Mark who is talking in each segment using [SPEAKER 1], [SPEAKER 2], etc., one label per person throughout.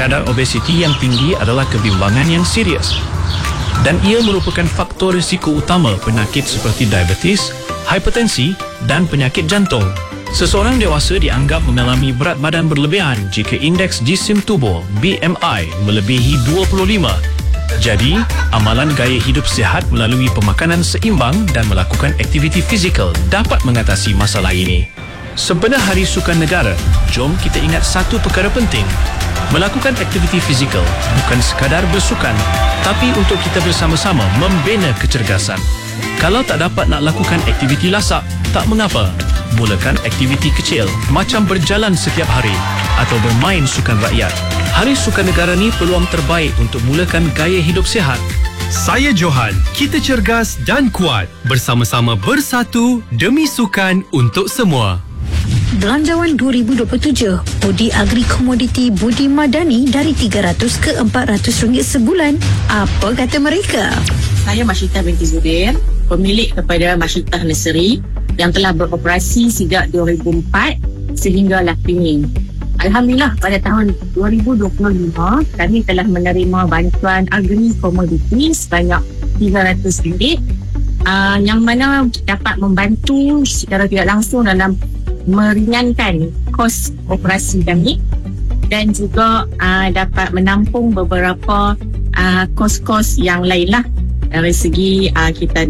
[SPEAKER 1] Kadar obesiti yang tinggi adalah kebimbangan yang serius dan ia merupakan faktor risiko utama penyakit seperti diabetes, hipertensi dan penyakit jantung. Seseorang dewasa dianggap mengalami berat badan berlebihan jika indeks jisim tubuh BMI melebihi 25. Jadi, amalan gaya hidup sihat melalui pemakanan seimbang dan melakukan aktiviti fizikal dapat mengatasi masalah ini. Sempena Hari Sukan Negara, jom kita ingat satu perkara penting. Melakukan aktiviti fizikal bukan sekadar bersukan, tapi untuk kita bersama-sama membina kecergasan. Kalau tak dapat nak lakukan aktiviti lasak, tak mengapa. Mulakan aktiviti kecil macam berjalan setiap hari atau bermain sukan rakyat. Hari Sukan Negara ni peluang terbaik untuk mulakan gaya hidup sihat.
[SPEAKER 2] Saya Johan, kita cergas dan kuat. Bersama-sama bersatu demi sukan untuk semua.
[SPEAKER 3] Belanjawan 2027, Budi Agri Komoditi Budi Madani dari RM300 ke RM400 sebulan. Apa kata mereka?
[SPEAKER 4] Saya Masyitah binti Zubair, pemilik kepada Masyitah Nursery yang telah beroperasi sejak 2004 sehinggalah kini. Alhamdulillah, pada tahun 2025 kami telah menerima bantuan agri komoditi sebanyak RM300 yang mana dapat membantu secara tidak langsung dalam meringankan kos operasi kami dan juga dapat menampung beberapa kos-kos yang lain lah dari segi kita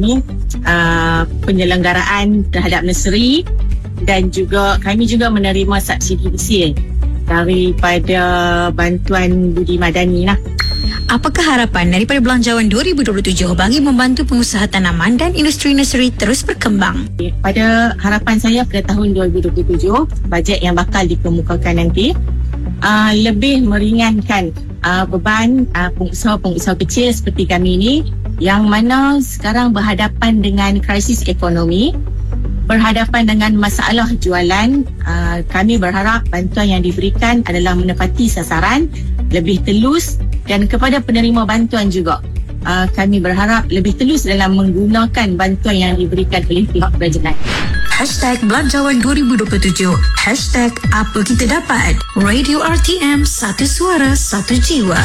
[SPEAKER 4] penyelenggaraan terhadap nursery dan juga kami juga menerima subsidi besi daripada bantuan Budi Madani lah.
[SPEAKER 3] Apakah harapan daripada Belanjawan 2027 bagi membantu pengusaha tanaman dan industri nursery terus berkembang?
[SPEAKER 4] Pada harapan saya pada tahun 2027, bajet yang bakal dikemukakan nanti lebih meringankan beban pengusaha-pengusaha kecil seperti kami ini yang mana sekarang berhadapan dengan krisis ekonomi, berhadapan dengan masalah jualan. Kami berharap bantuan yang diberikan adalah menepati sasaran, lebih telus, dan kepada penerima bantuan juga kami berharap lebih telus dalam menggunakan bantuan yang diberikan oleh pihak kerajaan.
[SPEAKER 3] #Belanjawan 2027 #Apa Kita Dapat. Radio RTM, satu suara, satu jiwa.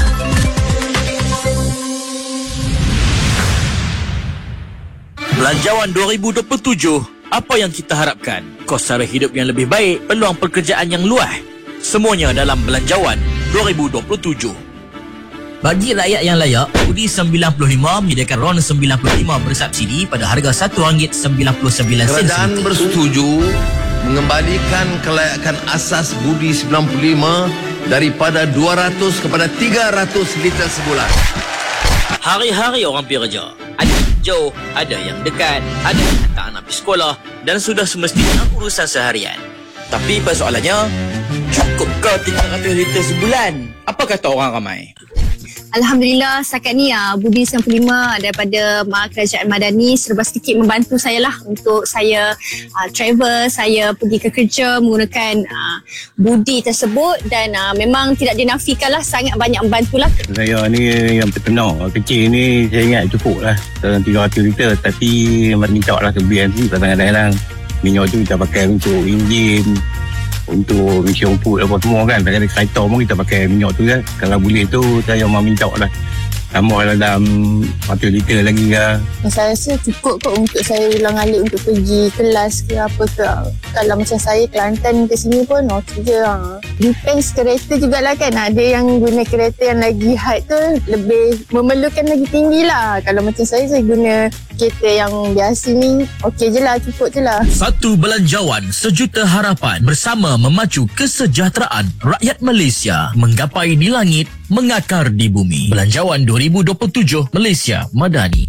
[SPEAKER 5] Belanjawan 2027, apa yang kita harapkan? Kos sara hidup yang lebih baik, peluang pekerjaan yang luas. Semuanya dalam Belanjawan 2027. Bagi rakyat yang layak, Budi 95 menyediakan RON 95 bersubsidi pada harga RM1.99.
[SPEAKER 6] Kerajaan bersetuju mengembalikan kelayakan asas Budi 95 daripada 200 kepada 300 liter sebulan.
[SPEAKER 5] Hari-hari orang pergi kerja. Ada yang jauh, ada yang dekat, ada yang hantar anak pergi sekolah dan sudah semestinya urusan seharian. Tapi persoalannya, cukup kau 300 liter sebulan? Apa kata orang ramai?
[SPEAKER 7] Alhamdulillah, setakat ni Budi 95 daripada Kerajaan Madani serba sedikit membantu saya lah untuk saya travel, saya pergi ke kerja menggunakan Budi tersebut dan memang tidak dinafikan lah, sangat banyak membantulah.
[SPEAKER 8] Saya ni yang peternak kecil ni saya ingat cukup lah 300 liter, tapi minta lah ke BMC kadang-kadang minyak tu kita pakai untuk enjin, untuk misi rumput apa semua kan. Kadang-kadang kereta pun kita pakai minyak tu kan. Kalau boleh tu saya mau minta lah tambah dalam 100 liter lagi ke.
[SPEAKER 7] Saya rasa cukup kot untuk saya ulang-alik untuk pergi kelas ke apa ke. Kalau macam saya Kelantan ke sini pun okey je. Depends kereta jugalah kan. Ada yang guna kereta yang lagi high tu lebih memerlukan lagi tinggi lah. Kalau macam saya guna kereta yang biasa ni okey je lah, cukup je lah.
[SPEAKER 5] Satu Belanjawan, sejuta harapan bersama memacu kesejahteraan rakyat Malaysia menggapai di langit, mengakar di bumi. Belanjawan 2027 Malaysia Madani.